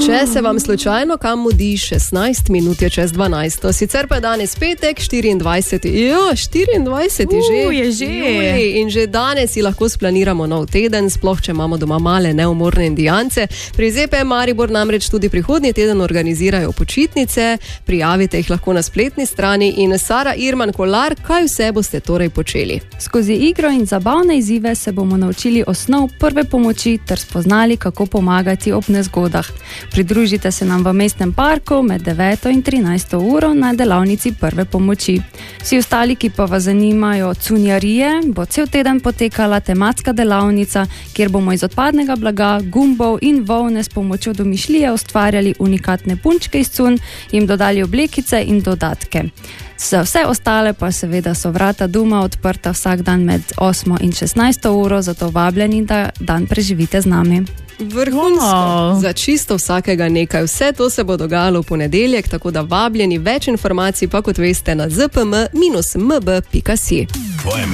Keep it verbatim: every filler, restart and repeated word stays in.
Če se vam slučajno kam mudi, šestnajst minut je čez dvanajst. Sicer pa je danes petek, štiriindvajseti Jo, štiriindvajseti že. Uh, je že. Juli. In že danes si lahko splaniramo nov teden, sploh če imamo doma male neumorne indijance. Pri Z P M Maribor namreč tudi prihodnji teden organizirajo počitnice. Prijavite jih lahko na spletni strani. In Sara Irman Kolar, kaj vse boste torej počeli? Skozi igro in zabavne izzive se bomo naučili osnov prve pomoči ter spoznali, kako pomagati ob nezgodah. Pridružite se nam v mestnem parku med deveto in trinajsto uro na delavnici prve pomoči. Vsi ostali, ki pa vas zanimajo cunjarije, bo cel teden potekala tematska delavnica, kjer bomo iz odpadnega blaga, gumbov in volne s pomočjo domišljije ustvarjali unikatne punčke iz cunj, jim dodali oblekice in dodatke. Za vse ostale pa seveda so vrata doma odprta vsak dan med osmo in šestnajsto uro, zato vabljeni, da dan preživite z nami. Vrhunsko. Wow. Za čisto vsakega nekaj. Vse to se bo dogajalo v ponedeljek, tako da vabljeni, več informacij pa kot veste na z p m dash m b pika si.